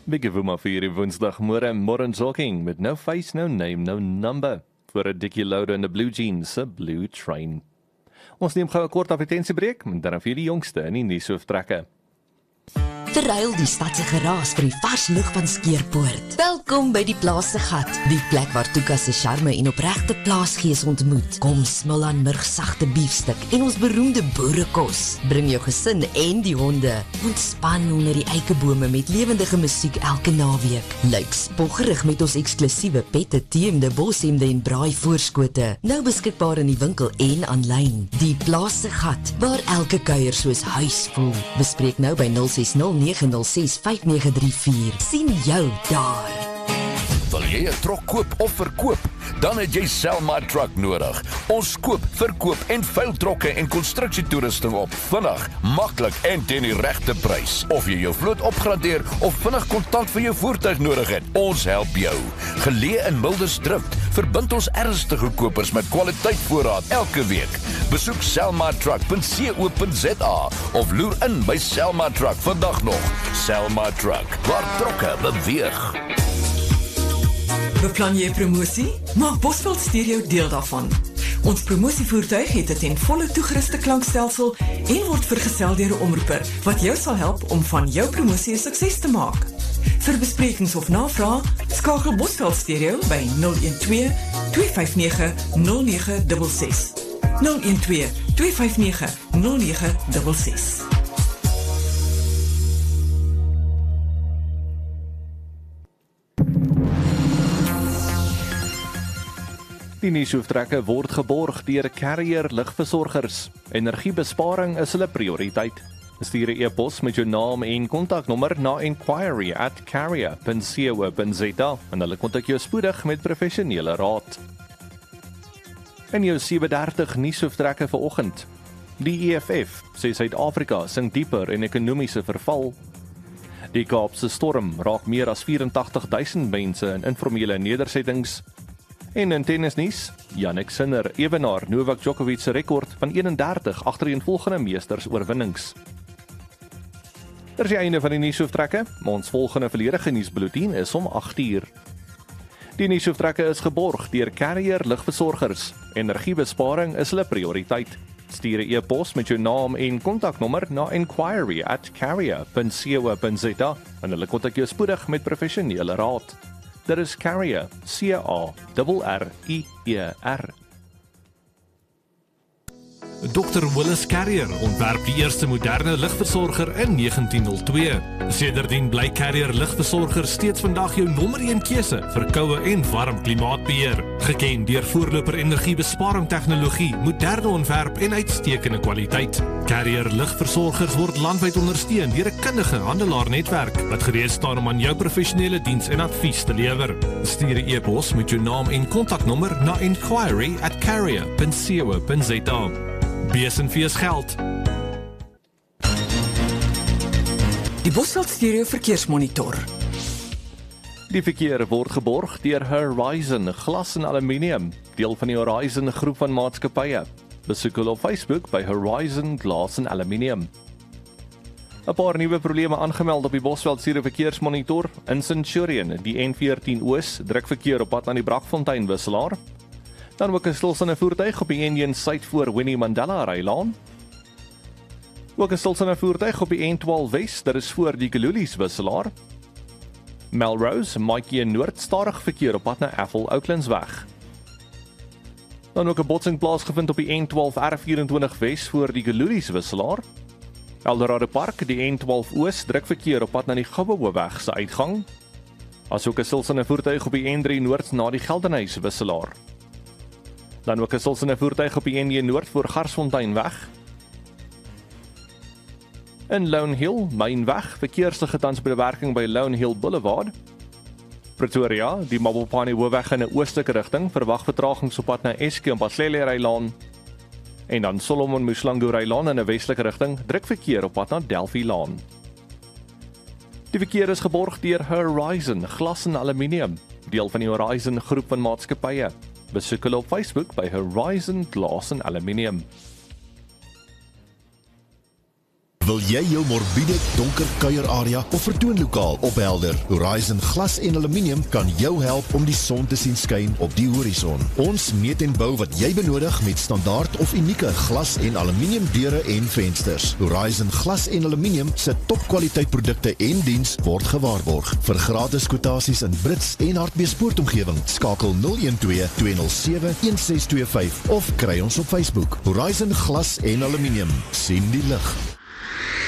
Biggie Vuma vir hierdie woensdagmôre, Modern Talking met no face, no name, no number vir 'n Dickie Louder in the Blue Jeans, 'n Blue Train. Ons neem gou 'n kort advertentiebreek en dan vir die jongste in die nuushooftrekke. Verruil die stadse geraas vir die vars lug van Skeerpoort. Welkom by die Plaas se Gat, die plek waar Tuka se charme en opregte plaasgees ontmoet. Kom smil aan murgsagte biefstuk en ons beroemde boerekos. Bring jou gesin en die honde. Ontspan onder die eikebome met lewendige musiek elke naweek. Lyk spoggerig met ons eksklusiewe pette, teemde, boshemde en braai voorskote. Nou beskikbaar in die winkel en aanlyn. Die Plaas se Gat, waar elke kuier soos huis voel. Bespreek nou by 060-906-5934. Sien jou daar. Wil jy 'n trok koop of verkoop? Dan het jy Selma Truck nodig. Ons koop, verkoop en veil trokke en konstruksietoerusting op. Vinnig, maklik en teen die regte prys. Of jy jou vloot opgradeer of vinnig kontant vir jou voertuig nodig het, ons help jou. Geleë in Mildersdrift, verbind ons ernstige kopers met kwaliteitvoorraad elke week. Besoek selmatruck.co.za of loer in by Selma Truck vandag nog. Selma Truck, waar trokke beweeg. Beplan jy 'n promosie? Maak Bosveld Stereo deel daarvan. Ons promosievoertuig het 'n ten volle toegeruste klankstelsel en word vergesel deur 'n omroeper wat jou sal help om van jou promosie 'n sukses te maak. Vir besprekings of navrae, skakel Bosveld Stereo by 012 259 0966. 012 259 0966. Die nuushooftrekke word geborg deur Carrier lugversorgers. Energiebesparing is hulle prioriteit. Stuur 'n e-pos met jou naam en kontaknommer na inquiry@carrier.co.za en hulle kontak jou spoedig met professionele raad. In jou 7:30 nuushooftrekke vanoggend. Die EFF sê Suid-Afrika sink dieper in ekonomiese verval. Die Kaapse storm raak meer as 84,000 mense in informele nedersettings. En in tennisnuus, Jannik Sinner ewenaar Novak Djokovic se rekord van 31 agtereenvolgende meestersoorwinnings. Dit is die einde van die nuushooftrekke. Ons volgende volledige nuusbulletin is om 8:00. Die nuushooftrekke is geborg deur Carrier lugversorgers. Energiebesparing is hulle prioriteit. Stuur 'n e-pos met jou naam en kontaknommer na inquiry@carrier.co.za en hulle kontak jou spoedig met professionele raad. Dit is Carrier, C-A-R-R-I-E-R. Dr. Willis Carrier ontwerp die eerste moderne lugversorger in 1902. Sedertdien bly Carrier lugversorger steeds vandag jou nommer 1 keuse vir koue en warm klimaatbeheer. Geken deur voorloper energiebesparing tegnologie, moderne ontwerp en uitstekende kwaliteit. Carrier lugversorgers word landwyd ondersteun deur 'n kundige handelaarnetwerk wat gereed staan om aan jou professionele diens en advies te lewer. Stuur 'n e-pos met jou naam en kontaknommer na inquiry@carrier.co.za. Besenfees geld. Die Bosveld Stereo verkeersmonitor. Die verkeer word geborg deur Horizon Glas en Aluminium, deel van die Horizon groep van maatskappye. Besoek hulle op Facebook by Horizon Glas en Aluminium. 'n Paar nuwe probleme aangemeld op die Bosveld Stereo verkeersmonitor. In Centurion, die N14 Oos, druk verkeer op pad na die Brakfontein wisselaar. Dan ook 'n stilstaande voertuig op die N1 Suid voor Winnie Mandela Rylaan. Ook 'n stilstaande voertuig op die N12 Wes, dit is voor die Gelulies wisselaar. Melrose, Maatjie Noord, stadig verkeer op pad na Apple Oaklandsweg. Dan ook 'n botsing plaasgevind op die N12 R24 Wes voor die Gelulies wisselaar. Eldorado Park, die N12 Oos, druk verkeer op pad na die Gouweweg se uitgang. Asook 'n stilstaande voertuig op die N3 Noord na die Geldenhuys wisselaar. Dan ook 'n stilstaande voertuig op die N1 Noord voor Garsfonteinweg. In Lone Hill, Mainweg, verkeerslige tans bewerking by Lone Hill Boulevard. Pretoria, die Mabopane Hoofweg in 'n oostelike rigting, verwag vertragings op pad na Eske en Baslele Rylaan. En dan Solomon Muslangu Rylaan in 'n westelike rigting, druk verkeer op pad na Delphi Laan. Die verkeer is geborg deur Horizon Glas en Aluminium, deel van die Horizon groep van maatskappye. Besoek hulle op Facebook by Horizon Glas and Aluminium. Wil jy jou morbiede donker kuierarea of vertoonlokaal ophelder? Horizon Glas en Aluminium kan jou help om die son te sien skyn op die horison. Ons meet en bou wat jy benodig met standaard of unieke glas en aluminium deure en vensters. Horizon Glas en Aluminium se topkwaliteit produkte en diens word gewaarborg. Vir gratis kwotasies in Brits en Hartbeespoortomgewing, skakel 012-207-1625 of kry ons op Facebook. Horizon Glas en Aluminium. Sien die lig.